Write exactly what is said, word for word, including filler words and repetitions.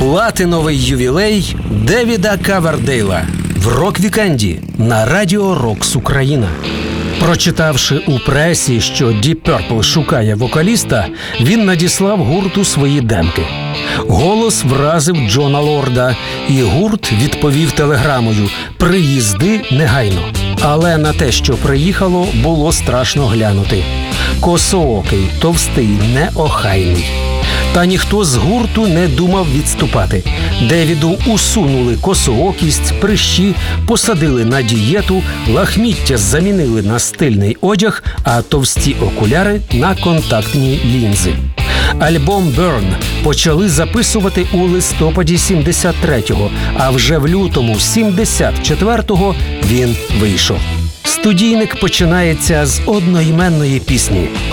Платиновий ювілей Девіда Ковердейла в рок-вікенді на Радіо Рокс Україна. Прочитавши у пресі, що Deep Purple шукає вокаліста, він надіслав гурту свої демки. Голос вразив Джона Лорда, і гурт відповів телеграмою «Приїзди негайно». Але на те, що приїхало, було страшно глянути. Косоокий, товстий, неохайний. Та ніхто з гурту не думав відступати. Девіду усунули косоокість, прищі, посадили на дієту, лахміття замінили на стильний одяг, а товсті окуляри – на контактні лінзи. Альбом «Burn» почали записувати у листопаді сімдесят третього, а вже в лютому сімдесят четвертого він вийшов. Студійник починається з одноіменної пісні